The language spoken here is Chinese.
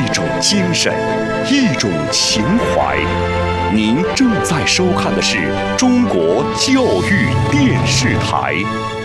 种精神，一种情怀。您正在收看的是中国教育电视台。